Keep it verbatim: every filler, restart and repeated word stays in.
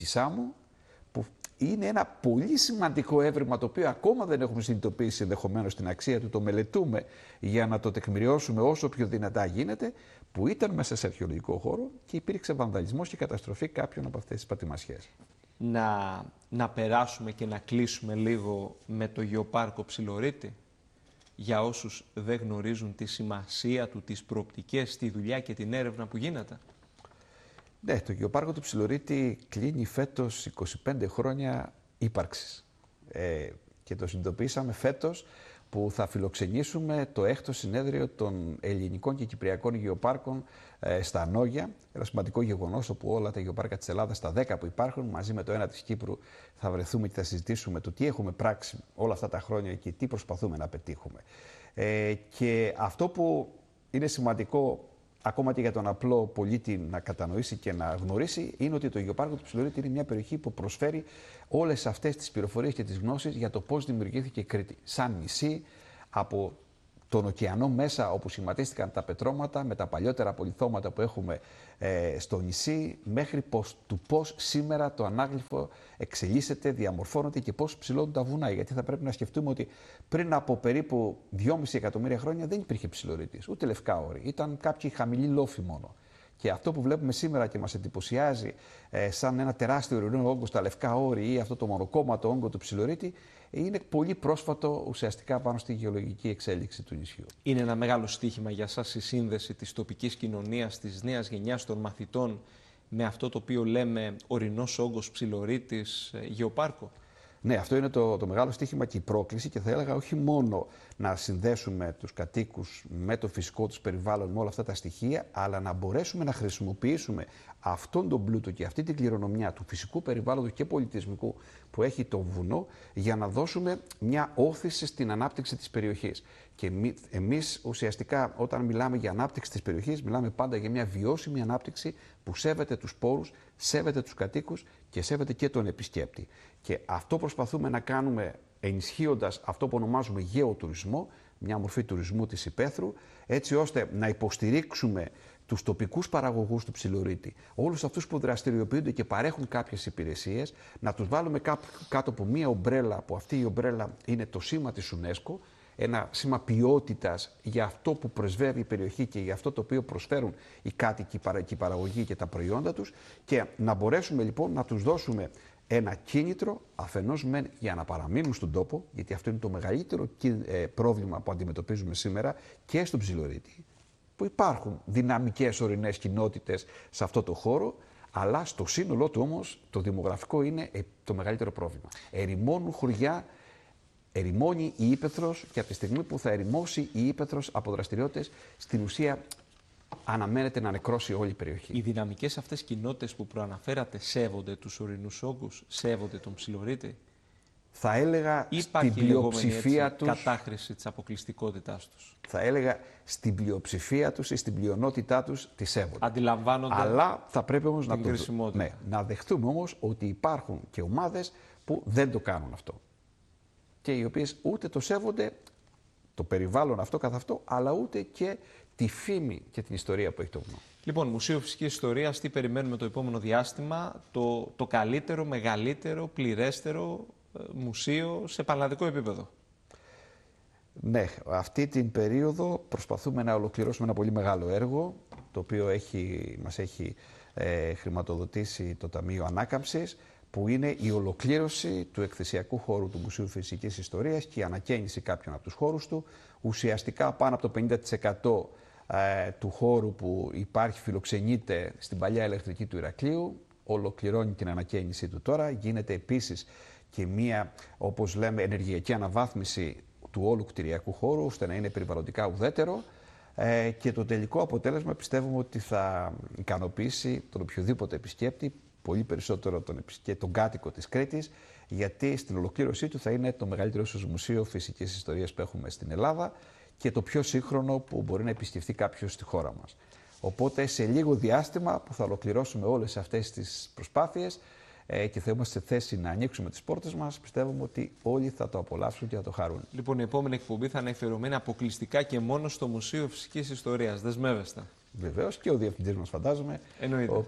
Σάμου, που είναι ένα πολύ σημαντικό έβριμα το οποίο ακόμα δεν έχουμε συνειδητοποιήσει ενδεχομένως την αξία του, το μελετούμε για να το τεκμηριώσουμε όσο πιο δυνατά γίνεται, που ήταν μέσα σε αρχαιολογικό χώρο και υπήρξε βανδαλισμός και καταστροφή κάποιων από αυτές τις πατημασιές. Να, να περάσουμε και να κλείσουμε λίγο με το Γεωπάρκο Ψιλορίτη, για όσους δεν γνωρίζουν τη σημασία του, τις προοπτικές, τη δουλειά και την έρευνα που γίνεται. Ναι, το Γεωπάρκο του Ψιλορίτη κλείνει φέτος είκοσι πέντε χρόνια ύπαρξης. Ε, και το συνειδητοποιήσαμε φέτος που θα φιλοξενήσουμε το έκτο συνέδριο των ελληνικών και κυπριακών γεωπάρκων ε, στα Νόγια. Ένα σημαντικό γεγονός όπου όλα τα γεωπάρκα της Ελλάδας, τα δέκα που υπάρχουν, μαζί με το ένα της Κύπρου, θα βρεθούμε και θα συζητήσουμε το τι έχουμε πράξει όλα αυτά τα χρόνια και τι προσπαθούμε να πετύχουμε. Ε, και αυτό που είναι σημαντικό ακόμα και για τον απλό πολίτη να κατανοήσει και να γνωρίσει, είναι ότι το Γεωπάρκο του Ψιλορίτη είναι μια περιοχή που προσφέρει όλες αυτές τις πληροφορίες και τις γνώσεις για το πώς δημιουργήθηκε η Κρήτη. Σαν νησί, από τον ωκεανό μέσα όπου σχηματίστηκαν τα πετρώματα, με τα παλιότερα πολυθώματα που έχουμε ε, στο νησί, μέχρι πώς, του πώς σήμερα το ανάγλυφο εξελίσσεται, διαμορφώνεται και πώς ψηλώνουν τα βουνά. Γιατί θα πρέπει να σκεφτούμε ότι πριν από περίπου δυόμισι εκατομμύρια χρόνια δεν υπήρχε Ψιλορίτης, ούτε λευκά όρη. Ήταν κάποιοι χαμηλοί λόφοι μόνο. Και αυτό που βλέπουμε σήμερα και μας εντυπωσιάζει ε, σαν ένα τεράστιο ορεινό όγκο στα λευκά όρη ή αυτό το μονοκόμματο όγκο του Ψιλορίτη, είναι πολύ πρόσφατο ουσιαστικά πάνω στη γεωλογική εξέλιξη του νησιού. Είναι ένα μεγάλο στοίχημα για σας η σύνδεση της τοπικής κοινωνίας, της νέας γενιάς των μαθητών με αυτό το οποίο λέμε ορεινός όγκος Ψιλορίτης Γεωπάρκο. Ναι, αυτό είναι το, το μεγάλο στοίχημα και η πρόκληση, και θα έλεγα όχι μόνο να συνδέσουμε τους κατοίκους με το φυσικό τους περιβάλλον, με όλα αυτά τα στοιχεία, αλλά να μπορέσουμε να χρησιμοποιήσουμε αυτόν τον πλούτο και αυτή την κληρονομιά του φυσικού περιβάλλοντος και πολιτισμικού που έχει το βουνό, για να δώσουμε μια όθηση στην ανάπτυξη της περιοχής. Και εμείς ουσιαστικά όταν μιλάμε για ανάπτυξη της περιοχής, μιλάμε πάντα για μια βιώσιμη ανάπτυξη που σέβεται τους πόρους, σέβεται τους κατοίκους και σέβεται και τον επισκέπτη. Και αυτό προσπαθούμε να κάνουμε ενισχύοντας αυτό που ονομάζουμε γεωτουρισμό, μια μορφή τουρισμού της υπαίθρου, έτσι ώστε να υποστηρίξουμε τους τοπικούς παραγωγούς του Ψιλορίτη, όλους αυτούς που δραστηριοποιούνται και παρέχουν κάποιες υπηρεσίες, να τους βάλουμε κάτω από μία ομπρέλα, που αυτή η ομπρέλα είναι το σήμα της UNESCO, ένα σήμα ποιότητας για αυτό που πρεσβεύει η περιοχή και για αυτό το οποίο προσφέρουν οι κάτοικοι, η παραγωγή και τα προϊόντα τους, και να μπορέσουμε λοιπόν να τους δώσουμε ένα κίνητρο αφενός μεν για να παραμείνουν στον τόπο, γιατί αυτό είναι το μεγαλύτερο πρόβλημα που αντιμετωπίζουμε σήμερα και στον Ψιλορίτη, που υπάρχουν δυναμικές ορεινές κοινότητες σε αυτό το χώρο, αλλά στο σύνολό του όμως το δημογραφικό είναι το μεγαλύτερο πρόβλημα. Ερημώνουν χωριά, ερημώνει η ύπαιθρος, και από τη στιγμή που θα ερημώσει η ύπαιθρος από δραστηριότητες, στην ουσία αναμένεται να νεκρώσει όλη η περιοχή. Οι δυναμικές αυτές κοινότητες που προαναφέρατε σέβονται τους ορεινούς όγκους, σέβονται τον Ψιλορίτη? Θα έλεγα Υπάρχει στην πλειοψηφία έτσι, τους, κατάχρηση της αποκλειστικότητάς τους. Θα έλεγα στην πλειοψηφία τους ή στην πλειονότητά τους τη σέβονται. Αντιλαμβάνονται. Αλλά θα πρέπει όμως να, το, ναι, να δεχτούμε όμως ότι υπάρχουν και ομάδες που δεν το κάνουν αυτό. Και οι οποίες ούτε το σέβονται το περιβάλλον αυτό καθ' αυτό, αλλά ούτε και τη φήμη και την ιστορία που έχει το βουνό. Λοιπόν, Μουσείο Φυσικής Ιστορίας, τι περιμένουμε το επόμενο διάστημα? Το, το καλύτερο, μεγαλύτερο, πληρέστερο μουσείο σε πανελλαδικό επίπεδο. Ναι, αυτή την περίοδο προσπαθούμε να ολοκληρώσουμε ένα πολύ μεγάλο έργο, το οποίο έχει, μας έχει ε, χρηματοδοτήσει το Ταμείο Ανάκαμψης, που είναι η ολοκλήρωση του εκθεσιακού χώρου του Μουσείου Φυσικής Ιστορίας και η ανακαίνιση κάποιων από τους χώρους του. Ουσιαστικά πάνω από το πενήντα τοις εκατό ε, του χώρου που υπάρχει φιλοξενείται στην παλιά ηλεκτρική του Ηρακλείου, ολοκληρώνει την ανακαίνιση του τώρα. Γίνεται επίσης και μία, όπως λέμε, ενεργειακή αναβάθμιση του όλου κτηριακού χώρου, ώστε να είναι περιβαλλοντικά ουδέτερο. Ε, και το τελικό αποτέλεσμα πιστεύουμε ότι θα ικανοποιήσει τον οποιοδήποτε επισκέπτη, πολύ περισσότερο τον, και τον κάτοικο της Κρήτης, γιατί στην ολοκλήρωσή του θα είναι το μεγαλύτερο μουσείο φυσικής ιστορίας που έχουμε στην Ελλάδα και το πιο σύγχρονο που μπορεί να επισκεφτεί κάποιος στη χώρα μας. Οπότε σε λίγο διάστημα που θα ολοκληρώσουμε όλες αυτές τις προσπάθειες ε, και θα είμαστε σε θέση να ανοίξουμε τις πόρτες μας, πιστεύουμε ότι όλοι θα το απολαύσουν και θα το χαρούν. Λοιπόν, η επόμενη εκπομπή θα είναι αφιερωμένη αποκλειστικά και μόνο στο Μουσείο Φυσικής Ιστορίας. Δεσμεύεστε? Βεβαίως, και ο διευθυντής μας, φαντάζομαι, Εννοείται. ο